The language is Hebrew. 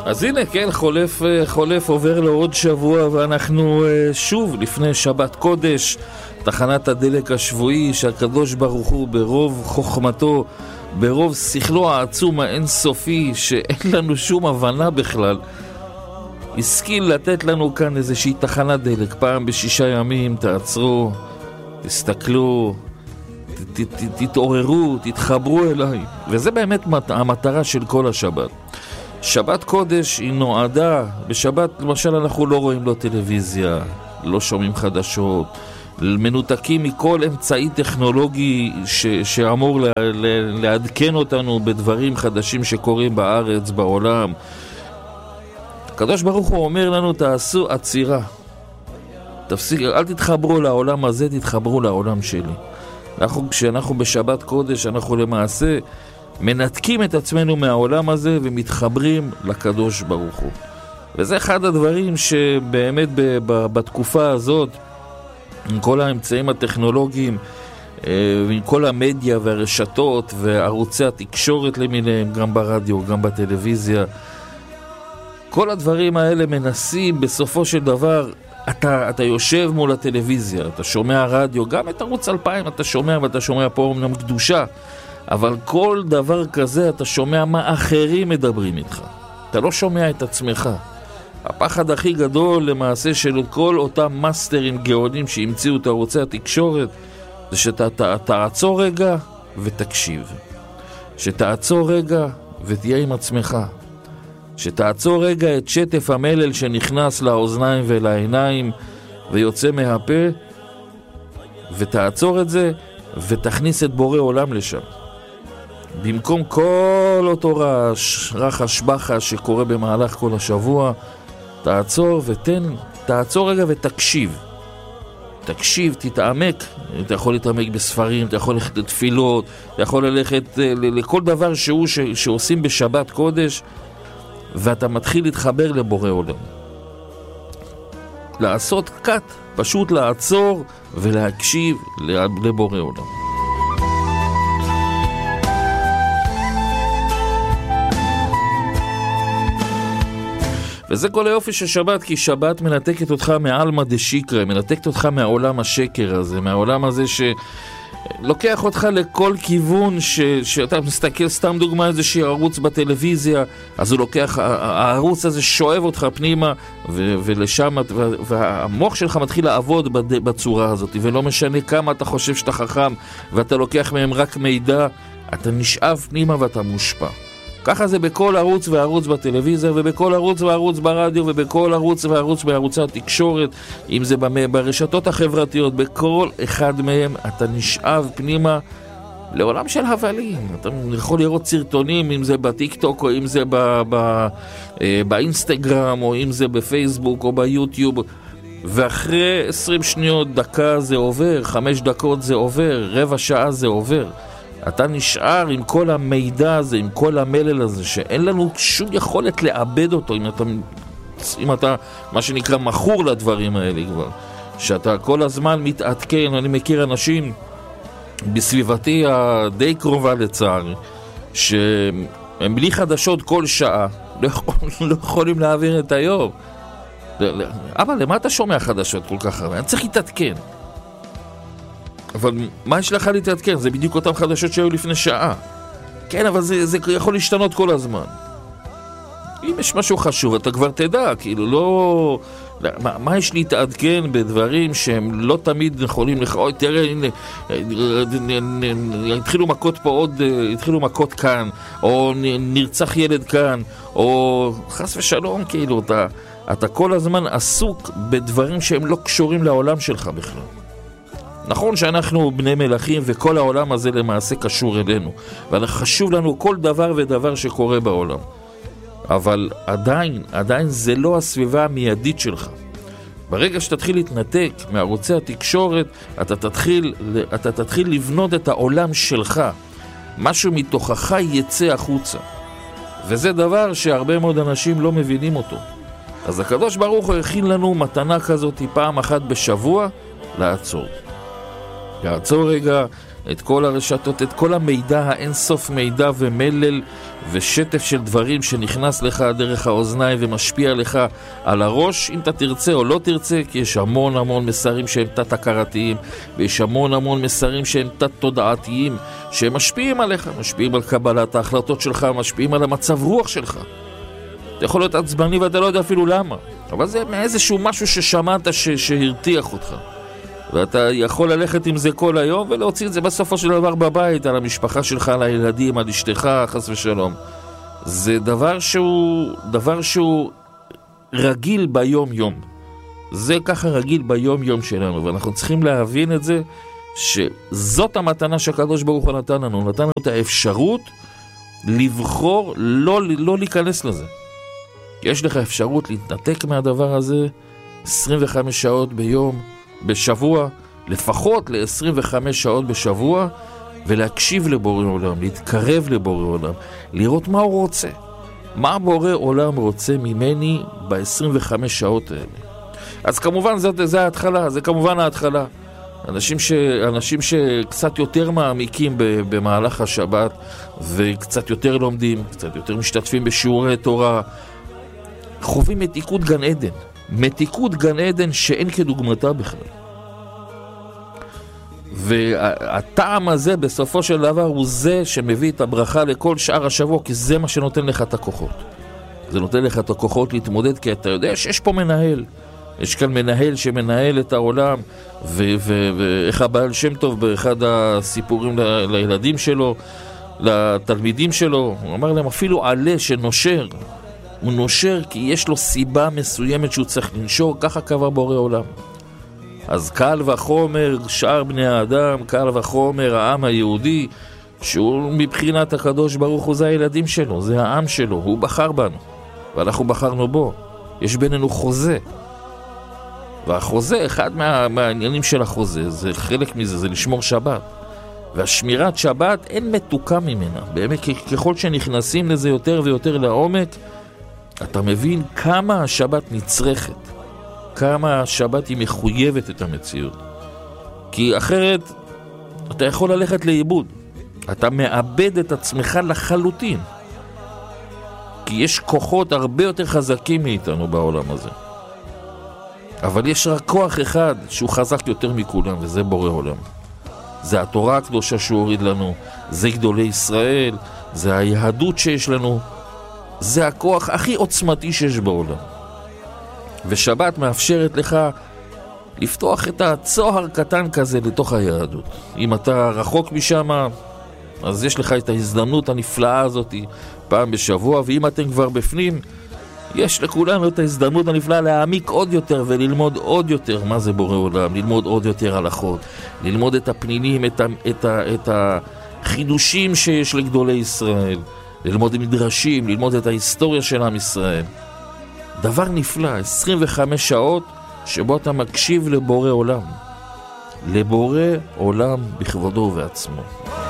אז הנה, כן, חולף עובר לו עוד שבוע, ואנחנו שוב לפני שבת קודש, תחנת הדלק השבועי, שהקדוש ברוך הוא ברוב חוכמתו, ברוב שכלו העצום האינסופי, שאין לנו שום הבנה בכלל, השכיל לתת לנו כאן איזושהי תחנת דלק. פעם ב6 ימים תעצרו, תסתכלו, תתעוררו, תתחברו אליי. וזה באמת המטרה של כל השבת. שבת קודש היא נועדה, בשבת למשל אנחנו לא רואים לא טלוויזיה, לא שומעים חדשות, מנותקים מכל אמצעי טכנולוגי שאמור לעדכן אותנו בדברים חדשים שקורים בארץ, בעולם. הקדוש ברוך הוא אומר לנו, תעשו עצירה, תפסיק, אל תתחברו לעולם הזה, תתחברו לעולם שלי. כשאנחנו בשבת קודש, אנחנו למעשה מנתקים את עצמנו מהעולם הזה ומתחברים לקדוש ברוך הוא. וזה אחד הדברים שבאמת בתקופה הזאת, עם כל האמצעים הטכנולוגיים, עם כל המדיה והרשתות וערוצי התקשורת למיניהם, גם ברדיו, גם בטלוויזיה, כל הדברים האלה מנסים בסופו של דבר, אתה יושב מול הטלוויזיה, אתה שומע רדיו, גם את ערוץ 2000 אתה שומע, ואתה שומע פה אומנם קדושה, אבל כל דבר כזה אתה שומע מה אחרים מדברים איתך, אתה לא שומע את עצמך. הפחד הכי גדול למעשה של כל אותם מאסטרים גאונים שהמציאו את ערוצי התקשורת, זה שאתה תעצור רגע ותקשיב, שתעצור רגע ותהיה עם עצמך, שתעצור רגע את שטף המלל שנכנס לאוזניים ולעיניים ויוצא מהפה, ותעצור את זה ותכניס את בורא עולם לשם. במקום כל אותו רחש בחש שקורה במהלך כל השבוע, תעצור רגע ותקשיב. תקשיב, תתעמק. אתה יכול להתעמק בספרים, אתה יכול ללכת לתפילות, אתה יכול ללכת לכל דבר שעושים בשבת קודש, ואתה מתחיל להתחבר לבורא עולם. לעשות קט, פשוט לעצור ולהקשיב לבורא עולם. וזה כל היופי של שבת, כי שבת מנתקת אותך מעלמא דשיקרא, מנתקת אותך מהעולם השקר הזה, מהעולם הזה שלוקח אותך לכל כיוון, שאתה מסתכל, סתם דוגמה, איזושהי ערוץ בטלוויזיה, אז הוא לוקח, הערוץ הזה שואב אותך פנימה ולשם, והמוח שלך מתחיל לעבוד בצורה הזאת, ולא משנה כמה אתה חושב שאתה חכם ואתה לוקח מהם רק מידע, אתה נשאב פנימה ואתה מושפע. ככה זה בכל ערוץ וערוץ בטלוויזיה, ובכל ערוץ וערוץ ברדיו, ובכל ערוץ וערוץ בערוצי התקשורת, אם זה ברשתות החברתיות, בכל אחד מהם אתה נשאב פנימה לעולם של הבלים. אתה יכול לראות סרטונים, אם זה בטיק-טוק, או אם זה באינסטגרם, או אם זה בפייסבוק, או ביוטיוב, ואחרי 20 שניות, דקה זה עובר, 5 דקות זה עובר, רבע שעה זה עובר. אתה נשאר עם כל המידע הזה, עם כל המלל הזה, שאין לנו שום יכולת לאבד אותו, אם אתה מה שנקרא מכור לדברים האלה כבר, שאתה כל הזמן מתעדכן. אני מכיר אנשים בסביבתי הדי קרובה לצערי, שהם בלי חדשות כל שעה, לא יכולים להעביר את היום. אבל למה אתה שומע חדשות כל כך הרבה? אני צריך להתעדכן. אבל מה יש לך להתעדכן? זה בדיוק אותם חדשות שהיו לפני שעה. כן, אבל זה יכול להשתנות כל הזמן. אם יש משהו חשוב, אתה כבר תדע, כאילו לא... מה יש להתעדכן בדברים שהם לא תמיד יכולים לך... אוי, תראה, הנה, התחילו מכות פה עוד, התחילו מכות כאן, או נרצח ילד כאן, או חס ושלום, כאילו, אתה כל הזמן עסוק בדברים שהם לא קשורים לעולם שלך בכלל. נכון שאנחנו בני מלכים וכל העולם הזה למעשה קשור אלינו, וחשוב לנו כל דבר ודבר שקורה בעולם, אבל עדיין זה לא הסביבה המיידית שלך. ברגע שתתחיל להתנתק מערוצי התקשורת, אתה תתחיל לבנות את העולם שלך, משהו מתוכך יצא החוצה, וזה דבר שהרבה מאוד אנשים לא מבינים אותו. אז הקדוש ברוך הוא הכין לנו מתנה כזאת פעם אחת בשבוע, לעצור רגע, את כל הרשתות, את כל המידע, האינסוף מידע ומלל ושטף של דברים שנכנס לך דרך האוזניים ומשפיע לך על הראש, אם אתה תרצה או לא תרצה, כי יש המון המון מסרים שהם תת-הכרתיים, ויש המון המון מסרים שהם תת-תודעתיים, שהם משפיעים עליך, משפיעים על קבלת ההחלטות שלך, משפיעים על המצב רוח שלך. אתה יכול להיות עצבני ואתה לא יודע אפילו למה, אבל זה מאיזשהו משהו ששמעת שהרתיח אותך. ואתה יכול ללכת עם זה כל היום ולהוציא את זה בסופו של דבר בבית, על המשפחה שלך, על הילדים, על אשתך, חס ושלום. זה דבר שהוא רגיל ביום יום. זה ככה רגיל ביום יום שלנו, ואנחנו צריכים להבין את זה, שזאת המתנה שהקדוש ברוך הוא נתן לנו. נתן לנו את האפשרות לבחור לא להיכנס לזה. יש לך אפשרות להתנתק מהדבר הזה 25 שעות ביום, בשבוע, לפחות ל-25 שעות בשבוע, ולהקשיב לבורא עולם, להתקרב לבורא עולם, לראות מה הוא רוצה. מה בורא עולם רוצה ממני ב-25 שעות האלה. אז כמובן זה ההתחלה, זה כמובן ההתחלה. אנשים שקצת יותר מעמיקים במהלך השבת, וקצת יותר לומדים, קצת יותר משתתפים בשיעורי תורה, חווים מתיקות גן עדן. מתיקות גן עדן שאין כדוגמתה בכלל. והטעם הזה בסופו של דבר הוא זה שמביא את הברכה לכל שאר השבוע, כי זה מה שנותן לך את הכוחות. זה נותן לך את הכוחות להתמודד, כי אתה יודע שיש פה מנהל. יש כאן מנהל שמנהל את העולם, ואיך הבעל שם טוב באחד הסיפורים לילדים שלו, לתלמידים שלו, הוא אמר להם אפילו עלה שנושר, הוא נושר כי יש לו סיבה מסוימת שהוא צריך לנשור, ככה קבע בורא עולם. אז קל וחומר שאר בני האדם, קל וחומר העם היהודי, שהוא מבחינת הקדוש ברוך הוא זה הילדים שלו, זה העם שלו, הוא בחר בנו, ואנחנו בחרנו בו. יש בינינו חוזה, והחוזה, אחד מהעניינים של החוזה, זה חלק מזה, זה לשמור שבת. והשמירת שבת אין מתוקה ממנה. באמת, ככל שנכנסים לזה יותר ויותר לעומק, אתה מבין כמה השבת נצרכת, כמה השבת היא מחויבת את המציאות. כי אחרת אתה יכול ללכת לאיבוד, אתה מאבד את עצמך לחלוטין, כי יש כוחות הרבה יותר חזקים מאיתנו בעולם הזה. אבל יש רק כוח אחד שהוא חזק יותר מכולם, וזה בורא עולם. זה התורה הקדושה שהוא הוריד לנו, זה גדולי ישראל, זה היהדות שיש לנו, זה הכוח הכי עוצמתי שיש בעולם. ושבת מאפשרת לך לפתוח את הצוהר קטן כזה לתוך היהדות. אם אתה רחוק משם, אז יש לך את ההזדמנות הנפלאה הזאת פעם בשבוע, ואם אתם כבר בפנים, יש לכולנו את ההזדמנות הנפלאה להעמיק עוד יותר וללמוד עוד יותר מה זה בורא עולם, ללמוד עוד יותר הלכות, ללמוד את הפנינים, את החידושים שיש לגדולי ישראל, ללמוד מדרשים, ללמוד את ההיסטוריה של עם ישראל. דבר נפלא, 25 שעות שבו אתה מקשיב לבורא עולם, לבורא עולם בכבודו ובעצמו.